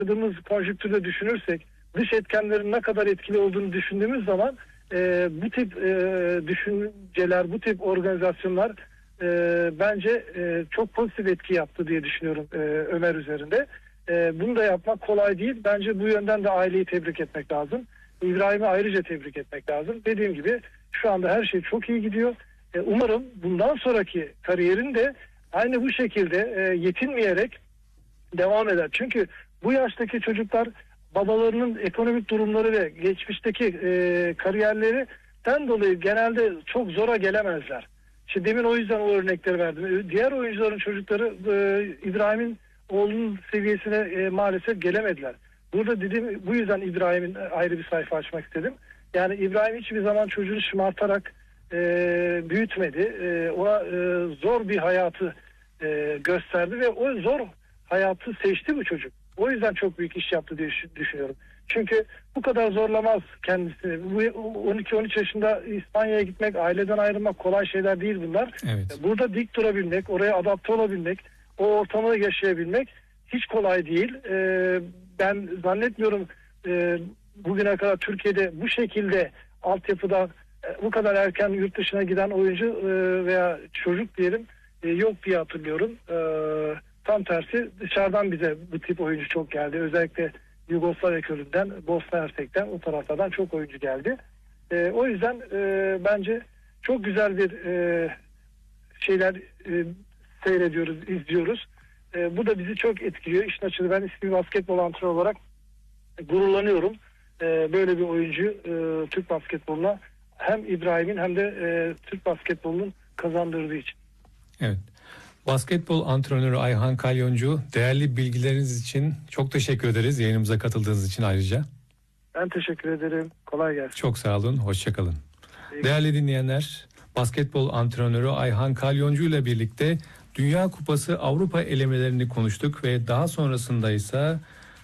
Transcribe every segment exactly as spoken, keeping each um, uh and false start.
yaşadığımız konjüktürde düşünürsek, dış etkenlerin ne kadar etkili olduğunu düşündüğümüz zaman e, bu tip e, düşünceler, bu tip organizasyonlar e, bence e, çok pozitif etki yaptı diye düşünüyorum e, Ömer üzerinde. E, bunu da yapmak kolay değil. Bence bu yönden de aileyi tebrik etmek lazım. İbrahim'i ayrıca tebrik etmek lazım. Dediğim gibi şu anda her şey çok iyi gidiyor. E, umarım bundan sonraki kariyerin de aynı bu şekilde e, yetinmeyerek devam eder. Çünkü bu yaştaki çocuklar babalarının ekonomik durumları ve geçmişteki e, kariyerlerinden dolayı genelde çok zora gelemezler. İşte demin o yüzden o örnekleri verdim. Diğer oyuncuların çocukları e, İbrahim'in oğlunun seviyesine e, maalesef gelemediler. Burada dedim, bu yüzden İbrahim'in ayrı bir sayfa açmak istedim. Yani İbrahim hiçbir zaman çocuğunu şımartarak e, büyütmedi. E, ona e, zor bir hayatı e, gösterdi ve o zor hayatı seçti bu çocuk. O yüzden çok büyük iş yaptı diye düşünüyorum. Çünkü bu kadar zorlamaz kendisini. on iki on üç yaşında İspanya'ya gitmek, aileden ayrılmak kolay şeyler değil bunlar. Evet. Burada dik durabilmek, oraya adapte olabilmek, o ortamı yaşayabilmek hiç kolay değil. Ee, ben zannetmiyorum e, bugüne kadar Türkiye'de bu şekilde altyapıda e, bu kadar erken yurt dışına giden oyuncu e, veya çocuk diyelim e, yok diye hatırlıyorum. E, tam tersi dışarıdan bize bu tip oyuncu çok geldi. Özellikle Yugoslavya Körü'nden, Bosna Hersek'ten, o taraflardan çok oyuncu geldi. E, o yüzden e, bence çok güzel bir e, şeyler e, seyrediyoruz, izliyoruz. E, bu da bizi çok etkiliyor. İşin açığı ben eski bir basketbol antrenörü olarak gururlanıyorum. E, böyle bir oyuncu e, Türk basketboluna hem İbrahim'in hem de e, Türk basketbolunun kazandırdığı için. Evet. Basketbol antrenörü Ayhan Kalyoncu, değerli bilgileriniz için çok teşekkür ederiz. Yayınımıza katıldığınız için ayrıca. Ben teşekkür ederim. Kolay gelsin. Çok sağ olun. Hoşça kalın. Değerli dinleyenler, basketbol antrenörü Ayhan Kalyoncu ile birlikte Dünya Kupası Avrupa elemelerini konuştuk ve daha sonrasında ise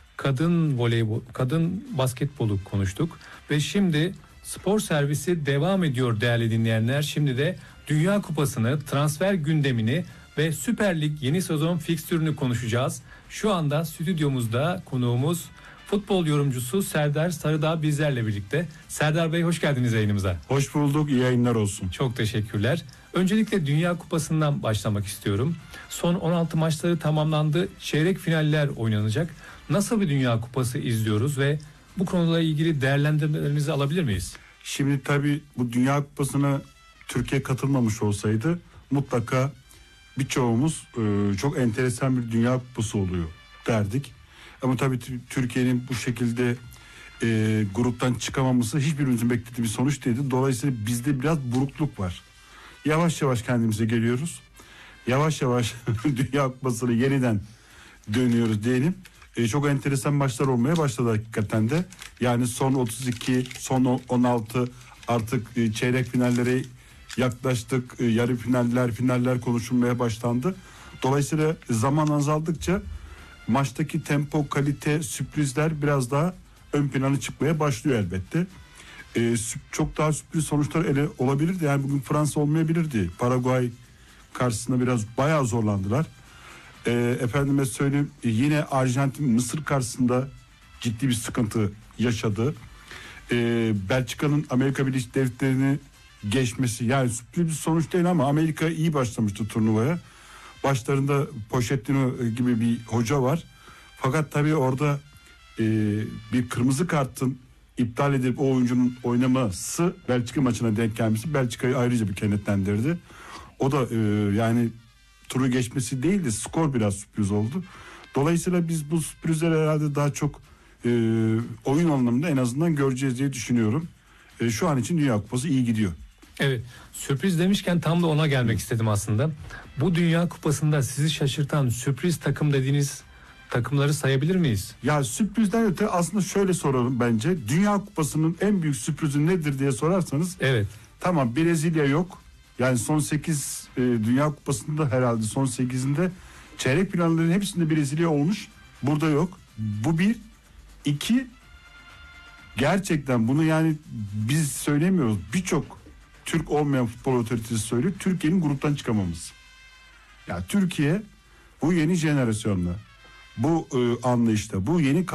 kadın voleybol, kadın basketbolu konuştuk ve şimdi spor servisi devam ediyor değerli dinleyenler. Şimdi de Dünya Kupası'nı, transfer gündemini ve Süper Lig yeni sezon fikstürünü konuşacağız. Şu anda stüdyomuzda konuğumuz futbol yorumcusu Serdar Sarıdağ bizlerle birlikte. Serdar Bey hoş geldiniz yayınımıza. Hoş bulduk, iyi yayınlar olsun. Çok teşekkürler. Öncelikle Dünya Kupası'ndan başlamak istiyorum. Son on altı maçları tamamlandı. Çeyrek finaller oynanacak. Nasıl bir Dünya Kupası izliyoruz ve bu konuyla ilgili değerlendirmelerinizi alabilir miyiz? Şimdi tabii bu Dünya Kupası'na Türkiye katılmamış olsaydı mutlaka birçoğumuz e, çok enteresan bir Dünya Kupası oluyor derdik. Ama tabii Türkiye'nin bu şekilde e, gruptan çıkamaması hiçbirimizin beklediği bir sonuç değildi. Dolayısıyla bizde biraz burukluk var. Yavaş yavaş kendimize geliyoruz. Yavaş yavaş Dünya Kupası'na yeniden dönüyoruz diyelim. E, çok enteresan maçlar olmaya başladı hakikaten de. Yani son otuz iki, son on altı artık e, çeyrek finallere yaklaştık. E, yarı finaller, finaller konuşulmaya başlandı. Dolayısıyla zaman azaldıkça maçtaki tempo, kalite, sürprizler biraz daha ön plana çıkmaya başlıyor elbette. Ee, çok daha sürpriz sonuçlar ele olabilirdi. Yani bugün Fransa olmayabilirdi. Paraguay karşısında biraz bayağı zorlandılar. Ee, efendime söyleyeyim yine Arjantin Mısır karşısında ciddi bir sıkıntı yaşadı. Ee, Belçika'nın Amerika Birleşik Devletleri'ni geçmesi yani sürpriz bir sonuç değil ama Amerika iyi başlamıştı turnuvaya. Başlarında Pochettino gibi bir hoca var. Fakat tabii orada e, bir kırmızı kartın iptal edilip o oyuncunun oynaması Belçika maçına denk gelmesi Belçika'yı ayrıca bir kenetlendirdi. O da e, yani turu geçmesi değil de skor biraz sürpriz oldu. Dolayısıyla biz bu sürprizleri herhalde daha çok e, oyun anlamında en azından göreceğiz diye düşünüyorum. E, şu an için Dünya Kupası iyi gidiyor. Evet, sürpriz demişken tam da ona gelmek istedim aslında. Bu Dünya Kupası'nda sizi şaşırtan sürpriz takım dediğiniz takımları sayabilir miyiz? Ya sürprizden öte aslında şöyle soralım bence. Dünya Kupası'nın en büyük sürprizi nedir diye sorarsanız. Evet. Tamam, Brezilya yok. Yani son sekiz e, Dünya Kupası'nda herhalde son sekizinde çeyrek finallerin hepsinde Brezilya olmuş. Burada yok. Bu bir. İki, gerçekten bunu yani biz söylemiyoruz. Birçok Türk olmayan futbol otoritesi söylüyor. Türkiye'nin gruptan çıkamamız. Ya Türkiye bu yeni jenerasyonla, bu e, anlayışta, bu yeni